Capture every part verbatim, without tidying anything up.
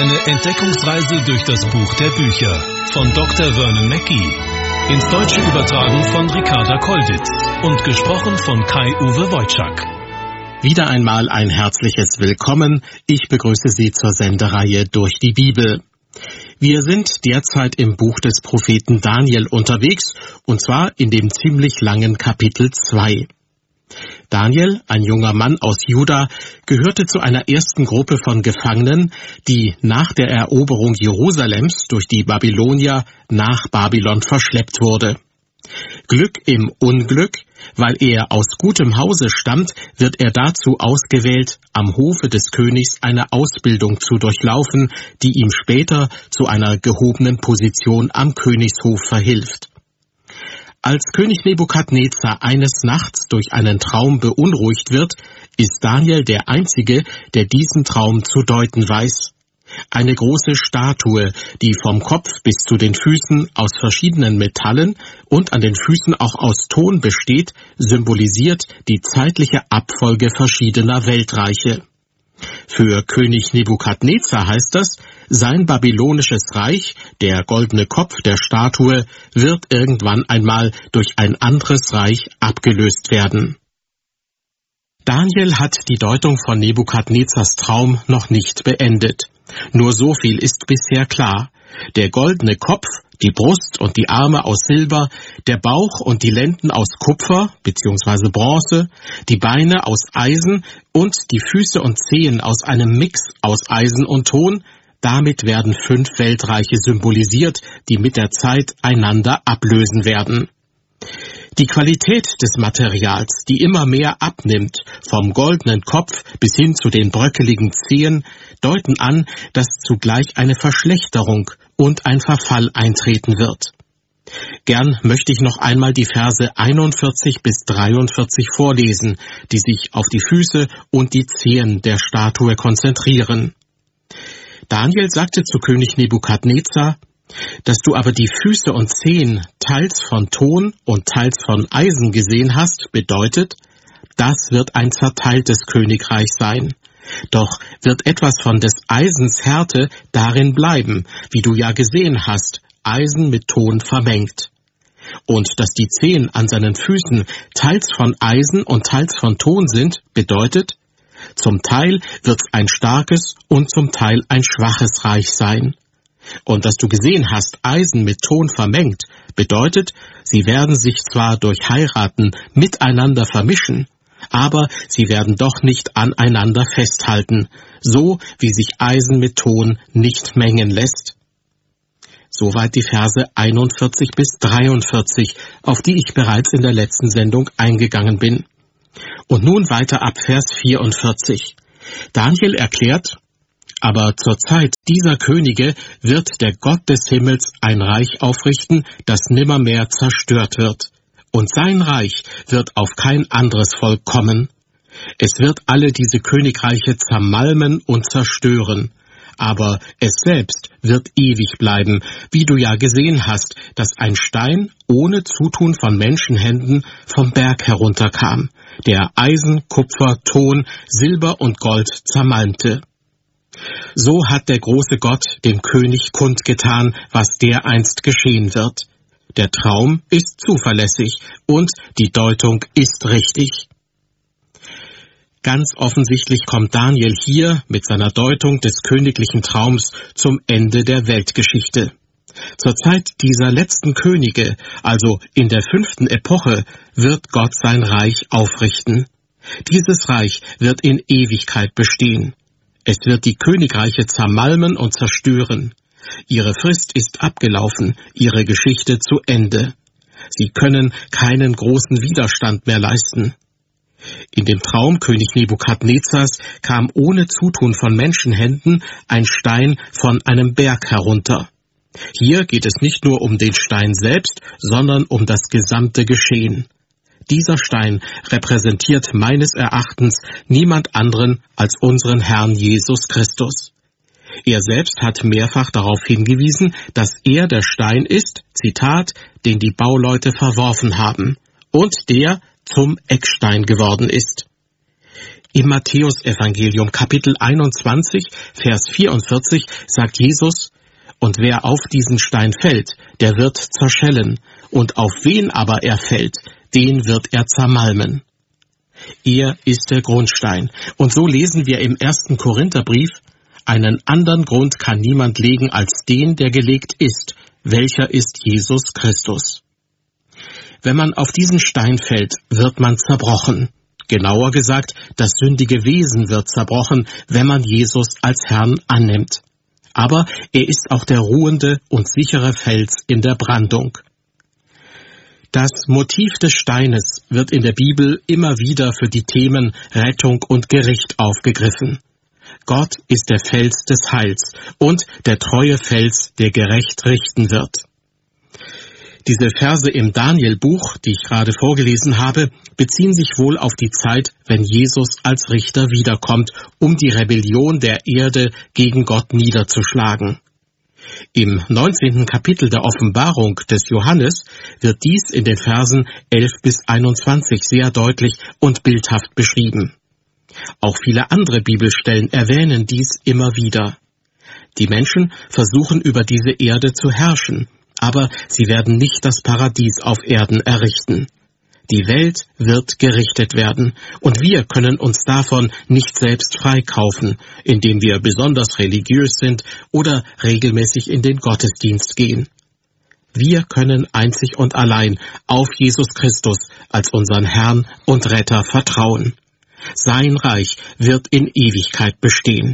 Eine Entdeckungsreise durch das Buch der Bücher von Doktor Vernon Mackey. Ins Deutsche übertragen von Ricarda Kolditz und gesprochen von Kai-Uwe Wojczak. Wieder einmal ein herzliches Willkommen. Ich begrüße Sie zur Sendereihe Durch die Bibel. Wir sind derzeit im Buch des Propheten Daniel unterwegs, und zwar in dem ziemlich langen Kapitel zwei. Daniel, ein junger Mann aus Juda, gehörte zu einer ersten Gruppe von Gefangenen, die nach der Eroberung Jerusalems durch die Babylonier nach Babylon verschleppt wurde. Glück im Unglück, weil er aus gutem Hause stammt, wird er dazu ausgewählt, am Hofe des Königs eine Ausbildung zu durchlaufen, die ihm später zu einer gehobenen Position am Königshof verhilft. Als König Nebukadnezar eines Nachts durch einen Traum beunruhigt wird, ist Daniel der Einzige, der diesen Traum zu deuten weiß. Eine große Statue, die vom Kopf bis zu den Füßen aus verschiedenen Metallen und an den Füßen auch aus Ton besteht, symbolisiert die zeitliche Abfolge verschiedener Weltreiche. Für König Nebukadnezar heißt das, sein babylonisches Reich, der goldene Kopf der Statue, wird irgendwann einmal durch ein anderes Reich abgelöst werden. Daniel hat die Deutung von Nebukadnezars Traum noch nicht beendet. Nur so viel ist bisher klar. Der goldene Kopf, die Brust und die Arme aus Silber, der Bauch und die Lenden aus Kupfer bzw. Bronze, die Beine aus Eisen und die Füße und Zehen aus einem Mix aus Eisen und Ton, damit werden fünf Weltreiche symbolisiert, die mit der Zeit einander ablösen werden. Die Qualität des Materials, die immer mehr abnimmt, vom goldenen Kopf bis hin zu den bröckeligen Zehen, deuten an, dass zugleich eine Verschlechterung und ein Verfall eintreten wird. Gern möchte ich noch einmal die Verse einundvierzig bis dreiundvierzig vorlesen, die sich auf die Füße und die Zehen der Statue konzentrieren. Daniel sagte zu König Nebukadnezar: Dass du aber die Füße und Zehen teils von Ton und teils von Eisen gesehen hast, bedeutet, das wird ein zerteiltes Königreich sein. Doch wird etwas von des Eisens Härte darin bleiben, wie du ja gesehen hast, Eisen mit Ton vermengt. Und dass die Zehen an seinen Füßen teils von Eisen und teils von Ton sind, bedeutet, zum Teil wird's ein starkes und zum Teil ein schwaches Reich sein. Und dass du gesehen hast, Eisen mit Ton vermengt, bedeutet, sie werden sich zwar durch Heiraten miteinander vermischen, aber sie werden doch nicht aneinander festhalten, so wie sich Eisen mit Ton nicht mengen lässt. Soweit die Verse einundvierzig bis dreiundvierzig, auf die ich bereits in der letzten Sendung eingegangen bin. Und nun weiter ab Vers vierundvierzig. Daniel erklärt: Aber zur Zeit dieser Könige wird der Gott des Himmels ein Reich aufrichten, das nimmermehr zerstört wird. Und sein Reich wird auf kein anderes Volk kommen. Es wird alle diese Königreiche zermalmen und zerstören. Aber es selbst wird ewig bleiben, wie du ja gesehen hast, dass ein Stein ohne Zutun von Menschenhänden vom Berg herunterkam, der Eisen, Kupfer, Ton, Silber und Gold zermalmte. So hat der große Gott dem König kundgetan, was dereinst geschehen wird. Der Traum ist zuverlässig und die Deutung ist richtig. Ganz offensichtlich kommt Daniel hier mit seiner Deutung des königlichen Traums zum Ende der Weltgeschichte. Zur Zeit dieser letzten Könige, also in der fünften Epoche, wird Gott sein Reich aufrichten. Dieses Reich wird in Ewigkeit bestehen. Es wird die Königreiche zermalmen und zerstören. Ihre Frist ist abgelaufen, ihre Geschichte zu Ende. Sie können keinen großen Widerstand mehr leisten. In dem Traum König Nebukadnezars kam ohne Zutun von Menschenhänden ein Stein von einem Berg herunter. Hier geht es nicht nur um den Stein selbst, sondern um das gesamte Geschehen. Dieser Stein repräsentiert meines Erachtens niemand anderen als unseren Herrn Jesus Christus. Er selbst hat mehrfach darauf hingewiesen, dass er der Stein ist, Zitat, den die Bauleute verworfen haben und der zum Eckstein geworden ist. Im Matthäusevangelium Kapitel einundzwanzig, Vers vierundvierzig sagt Jesus: Und wer auf diesen Stein fällt, der wird zerschellen, und auf wen aber er fällt, den wird er zermalmen. Er ist der Grundstein. Und so lesen wir im ersten Korintherbrief: Einen anderen Grund kann niemand legen als den, der gelegt ist, welcher ist Jesus Christus. Wenn man auf diesen Stein fällt, wird man zerbrochen. Genauer gesagt, das sündige Wesen wird zerbrochen, wenn man Jesus als Herrn annimmt. Aber er ist auch der ruhende und sichere Fels in der Brandung. Das Motiv des Steines wird in der Bibel immer wieder für die Themen Rettung und Gericht aufgegriffen. Gott ist der Fels des Heils und der treue Fels, der gerecht richten wird. Diese Verse im Daniel-Buch, die ich gerade vorgelesen habe, beziehen sich wohl auf die Zeit, wenn Jesus als Richter wiederkommt, um die Rebellion der Erde gegen Gott niederzuschlagen. Im neunzehnten Kapitel der Offenbarung des Johannes wird dies in den Versen elf bis einundzwanzig sehr deutlich und bildhaft beschrieben. Auch viele andere Bibelstellen erwähnen dies immer wieder. Die Menschen versuchen über diese Erde zu herrschen, aber sie werden nicht das Paradies auf Erden errichten. Die Welt wird gerichtet werden, und wir können uns davon nicht selbst freikaufen, indem wir besonders religiös sind oder regelmäßig in den Gottesdienst gehen. Wir können einzig und allein auf Jesus Christus als unseren Herrn und Retter vertrauen. Sein Reich wird in Ewigkeit bestehen.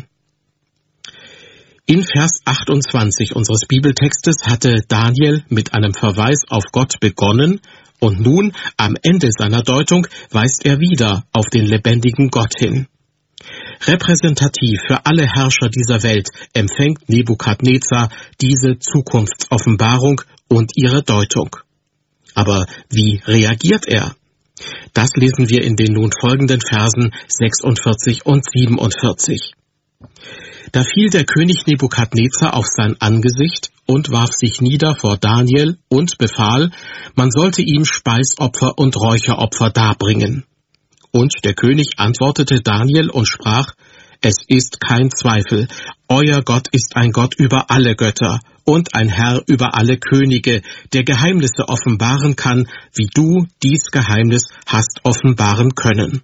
In Vers achtundzwanzig unseres Bibeltextes hatte Daniel mit einem Verweis auf Gott begonnen, und nun, am Ende seiner Deutung, weist er wieder auf den lebendigen Gott hin. Repräsentativ für alle Herrscher dieser Welt empfängt Nebukadnezar diese Zukunftsoffenbarung und ihre Deutung. Aber wie reagiert er? Das lesen wir in den nun folgenden Versen sechsundvierzig und siebenundvierzig. Da fiel der König Nebukadnezar auf sein Angesicht und warf sich nieder vor Daniel und befahl, man sollte ihm Speisopfer und Räucheropfer darbringen. Und der König antwortete Daniel und sprach: Es ist kein Zweifel, euer Gott ist ein Gott über alle Götter und ein Herr über alle Könige, der Geheimnisse offenbaren kann, wie du dies Geheimnis hast offenbaren können.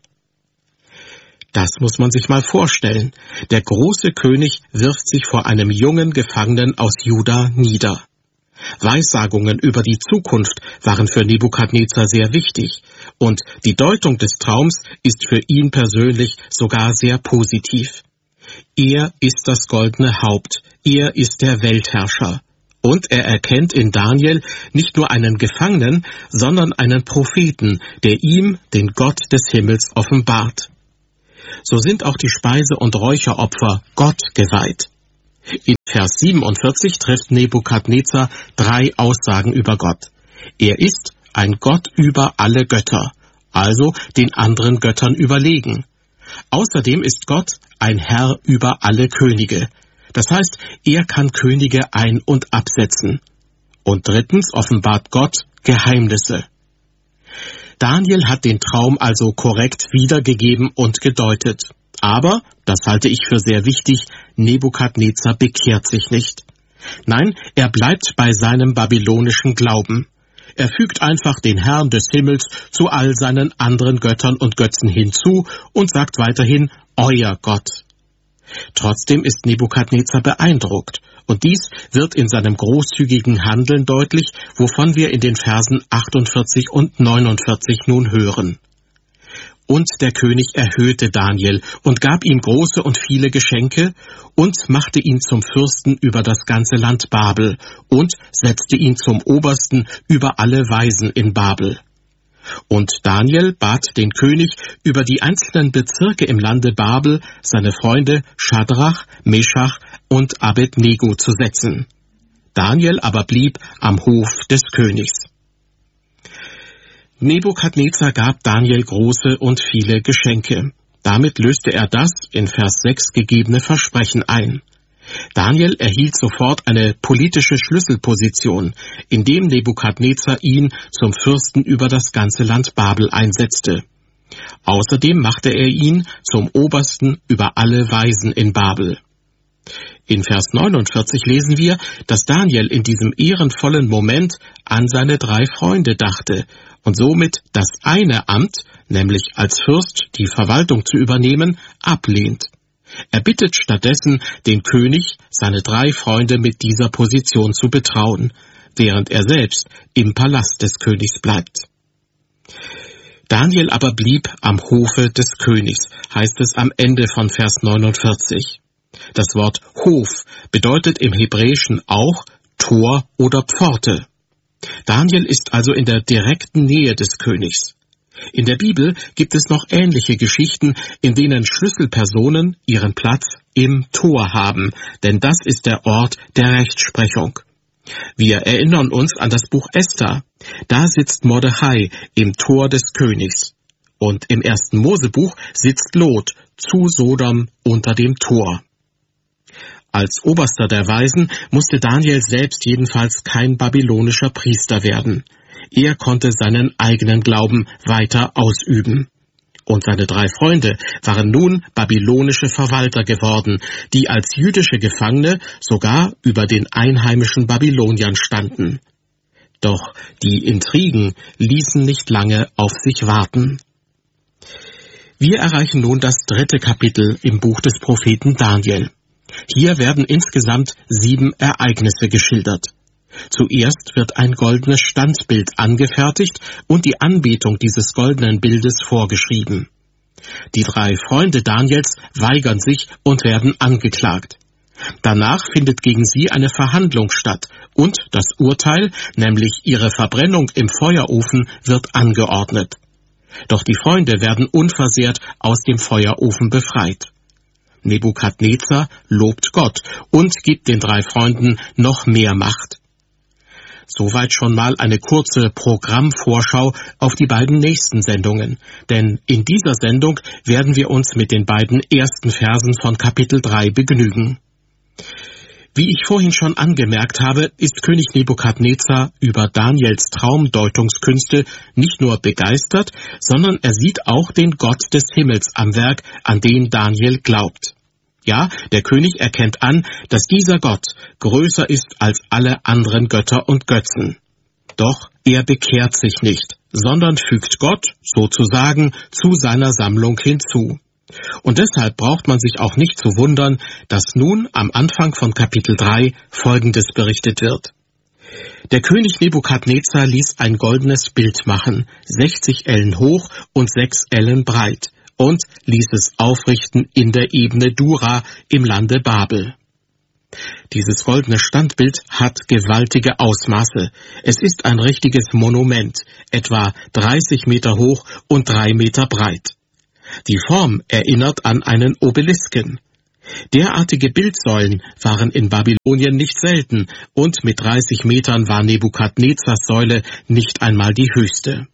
Das muss man sich mal vorstellen. Der große König wirft sich vor einem jungen Gefangenen aus Juda nieder. Weissagungen über die Zukunft waren für Nebukadnezar sehr wichtig, und die Deutung des Traums ist für ihn persönlich sogar sehr positiv. Er ist das goldene Haupt, er ist der Weltherrscher. Und er erkennt in Daniel nicht nur einen Gefangenen, sondern einen Propheten, der ihm den Gott des Himmels offenbart. So sind auch die Speise- und Räucheropfer Gott geweiht. In Vers siebenundvierzig trifft Nebukadnezar drei Aussagen über Gott. Er ist ein Gott über alle Götter, also den anderen Göttern überlegen. Außerdem ist Gott ein Herr über alle Könige. Das heißt, er kann Könige ein- und absetzen. Und drittens offenbart Gott Geheimnisse. Daniel hat den Traum also korrekt wiedergegeben und gedeutet. Aber, das halte ich für sehr wichtig, Nebukadnezar bekehrt sich nicht. Nein, er bleibt bei seinem babylonischen Glauben. Er fügt einfach den Herrn des Himmels zu all seinen anderen Göttern und Götzen hinzu und sagt weiterhin, euer Gott. Trotzdem ist Nebukadnezar beeindruckt. Und dies wird in seinem großzügigen Handeln deutlich, wovon wir in den Versen achtundvierzig und neunundvierzig nun hören. Und der König erhöhte Daniel und gab ihm große und viele Geschenke und machte ihn zum Fürsten über das ganze Land Babel und setzte ihn zum Obersten über alle Weisen in Babel. Und Daniel bat den König, über die einzelnen Bezirke im Lande Babel seine Freunde Schadrach, Meschach und Abednego zu setzen. Daniel aber blieb am Hof des Königs. Nebukadnezar gab Daniel große und viele Geschenke. Damit löste er das in Vers sechs gegebene Versprechen ein. Daniel erhielt sofort eine politische Schlüsselposition, indem Nebukadnezar ihn zum Fürsten über das ganze Land Babel einsetzte. Außerdem machte er ihn zum Obersten über alle Weisen in Babel. In Vers neunundvierzig lesen wir, dass Daniel in diesem ehrenvollen Moment an seine drei Freunde dachte und somit das eine Amt, nämlich als Fürst die Verwaltung zu übernehmen, ablehnt. Er bittet stattdessen den König, seine drei Freunde mit dieser Position zu betrauen, während er selbst im Palast des Königs bleibt. Daniel aber blieb am Hofe des Königs, heißt es am Ende von Vers neunundvierzig. Das Wort Hof bedeutet im Hebräischen auch Tor oder Pforte. Daniel ist also in der direkten Nähe des Königs. In der Bibel gibt es noch ähnliche Geschichten, in denen Schlüsselpersonen ihren Platz im Tor haben, denn das ist der Ort der Rechtsprechung. Wir erinnern uns an das Buch Esther. Da sitzt Mordechai im Tor des Königs. Und im ersten Mosebuch sitzt Lot zu Sodom unter dem Tor. Als Oberster der Weisen musste Daniel selbst jedenfalls kein babylonischer Priester werden. Er konnte seinen eigenen Glauben weiter ausüben. Und seine drei Freunde waren nun babylonische Verwalter geworden, die als jüdische Gefangene sogar über den einheimischen Babyloniern standen. Doch die Intrigen ließen nicht lange auf sich warten. Wir erreichen nun das dritte Kapitel im Buch des Propheten Daniel. Hier werden insgesamt sieben Ereignisse geschildert. Zuerst wird ein goldenes Standbild angefertigt und die Anbetung dieses goldenen Bildes vorgeschrieben. Die drei Freunde Daniels weigern sich und werden angeklagt. Danach findet gegen sie eine Verhandlung statt und das Urteil, nämlich ihre Verbrennung im Feuerofen, wird angeordnet. Doch die Freunde werden unversehrt aus dem Feuerofen befreit. Nebukadnezar lobt Gott und gibt den drei Freunden noch mehr Macht. Soweit schon mal eine kurze Programmvorschau auf die beiden nächsten Sendungen, denn in dieser Sendung werden wir uns mit den beiden ersten Versen von Kapitel drei begnügen. Wie ich vorhin schon angemerkt habe, ist König Nebukadnezar über Daniels Traumdeutungskünste nicht nur begeistert, sondern er sieht auch den Gott des Himmels am Werk, an den Daniel glaubt. Ja, der König erkennt an, dass dieser Gott größer ist als alle anderen Götter und Götzen. Doch er bekehrt sich nicht, sondern fügt Gott, sozusagen, zu seiner Sammlung hinzu. Und deshalb braucht man sich auch nicht zu wundern, dass nun am Anfang von Kapitel drei Folgendes berichtet wird. Der König Nebukadnezar ließ ein goldenes Bild machen, sechzig Ellen hoch und sechs Ellen breit, und ließ es aufrichten in der Ebene Dura im Lande Babel. Dieses goldene Standbild hat gewaltige Ausmaße. Es ist ein richtiges Monument, etwa dreißig Meter hoch und drei Meter breit. Die Form erinnert an einen Obelisken. Derartige Bildsäulen waren in Babylonien nicht selten und mit dreißig Metern war Nebukadnezars Säule nicht einmal die höchste.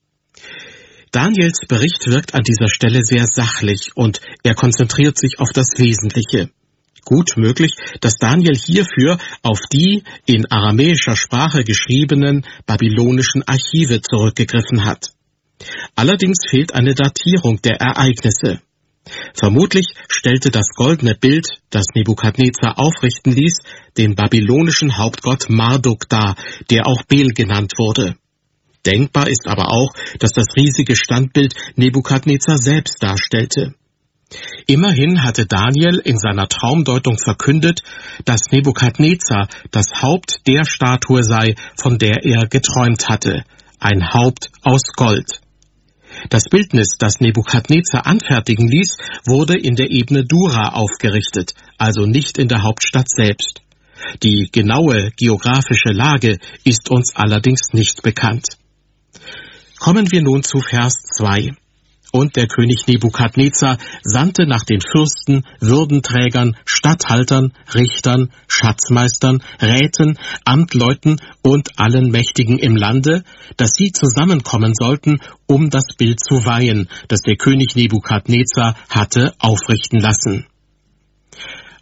Daniels Bericht wirkt an dieser Stelle sehr sachlich und er konzentriert sich auf das Wesentliche. Gut möglich, dass Daniel hierfür auf die in aramäischer Sprache geschriebenen babylonischen Archive zurückgegriffen hat. Allerdings fehlt eine Datierung der Ereignisse. Vermutlich stellte das goldene Bild, das Nebukadnezar aufrichten ließ, den babylonischen Hauptgott Marduk dar, der auch Bel genannt wurde. Denkbar ist aber auch, dass das riesige Standbild Nebukadnezar selbst darstellte. Immerhin hatte Daniel in seiner Traumdeutung verkündet, dass Nebukadnezar das Haupt der Statue sei, von der er geträumt hatte, ein Haupt aus Gold. Das Bildnis, das Nebukadnezar anfertigen ließ, wurde in der Ebene Dura aufgerichtet, also nicht in der Hauptstadt selbst. Die genaue geografische Lage ist uns allerdings nicht bekannt. Kommen wir nun zu Vers zwei. Und der König Nebukadnezar sandte nach den Fürsten, Würdenträgern, Statthaltern, Richtern, Schatzmeistern, Räten, Amtleuten und allen Mächtigen im Lande, dass sie zusammenkommen sollten, um das Bild zu weihen, das der König Nebukadnezar hatte aufrichten lassen.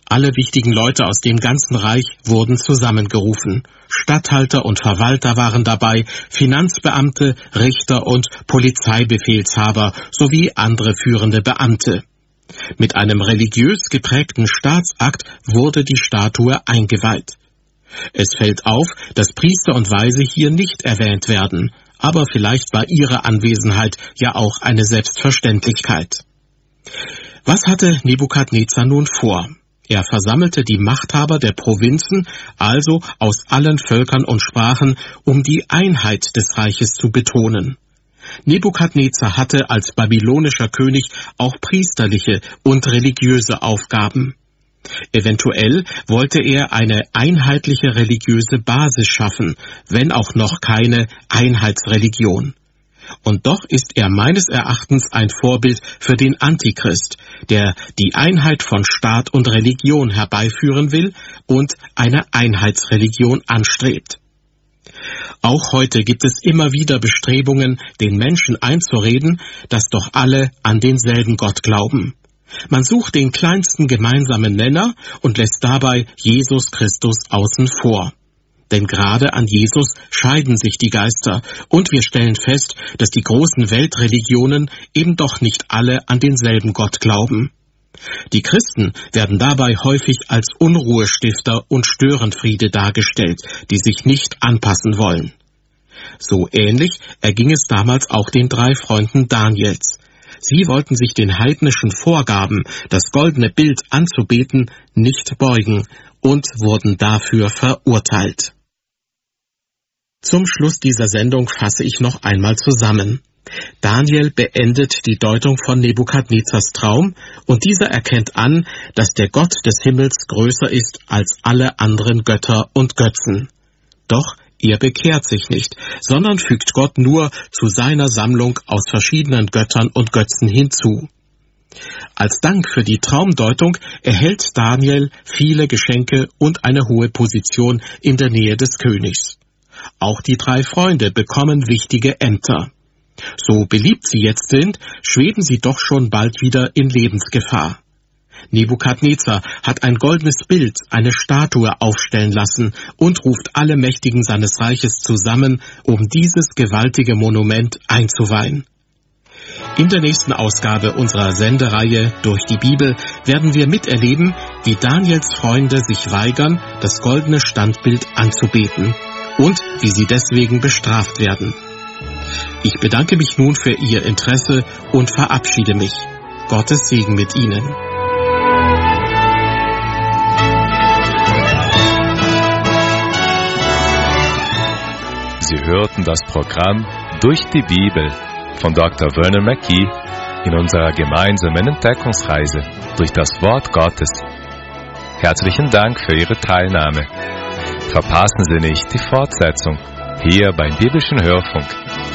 Alle wichtigen Leute aus dem ganzen Reich wurden zusammengerufen. Statthalter und Verwalter waren dabei, Finanzbeamte, Richter und Polizeibefehlshaber sowie andere führende Beamte. Mit einem religiös geprägten Staatsakt wurde die Statue eingeweiht. Es fällt auf, dass Priester und Weise hier nicht erwähnt werden, aber vielleicht war ihre Anwesenheit ja auch eine Selbstverständlichkeit. Was hatte Nebukadnezar nun vor? Er versammelte die Machthaber der Provinzen, also aus allen Völkern und Sprachen, um die Einheit des Reiches zu betonen. Nebukadnezar hatte als babylonischer König auch priesterliche und religiöse Aufgaben. Eventuell wollte er eine einheitliche religiöse Basis schaffen, wenn auch noch keine Einheitsreligion. Und doch ist er meines Erachtens ein Vorbild für den Antichrist, der die Einheit von Staat und Religion herbeiführen will und eine Einheitsreligion anstrebt. Auch heute gibt es immer wieder Bestrebungen, den Menschen einzureden, dass doch alle an denselben Gott glauben. Man sucht den kleinsten gemeinsamen Nenner und lässt dabei Jesus Christus außen vor. Denn gerade an Jesus scheiden sich die Geister, und wir stellen fest, dass die großen Weltreligionen eben doch nicht alle an denselben Gott glauben. Die Christen werden dabei häufig als Unruhestifter und Störenfriede dargestellt, die sich nicht anpassen wollen. So ähnlich erging es damals auch den drei Freunden Daniels. Sie wollten sich den heidnischen Vorgaben, das goldene Bild anzubeten, nicht beugen und wurden dafür verurteilt. Zum Schluss dieser Sendung fasse ich noch einmal zusammen. Daniel beendet die Deutung von Nebukadnezars Traum, und dieser erkennt an, dass der Gott des Himmels größer ist als alle anderen Götter und Götzen. Doch er bekehrt sich nicht, sondern fügt Gott nur zu seiner Sammlung aus verschiedenen Göttern und Götzen hinzu. Als Dank für die Traumdeutung erhält Daniel viele Geschenke und eine hohe Position in der Nähe des Königs. Auch die drei Freunde bekommen wichtige Ämter. So beliebt sie jetzt sind, schweben sie doch schon bald wieder in Lebensgefahr. Nebukadnezar hat ein goldenes Bild, eine Statue aufstellen lassen und ruft alle Mächtigen seines Reiches zusammen, um dieses gewaltige Monument einzuweihen. In der nächsten Ausgabe unserer Sendereihe Durch die Bibel werden wir miterleben, wie Daniels Freunde sich weigern, das goldene Standbild anzubeten und wie sie deswegen bestraft werden. Ich bedanke mich nun für Ihr Interesse und verabschiede mich. Gottes Segen mit Ihnen. Sie hörten das Programm Durch die Bibel von Doktor Vernon Mackey in unserer gemeinsamen Entdeckungsreise durch das Wort Gottes. Herzlichen Dank für Ihre Teilnahme. Verpassen Sie nicht die Fortsetzung hier beim Biblischen Hörfunk.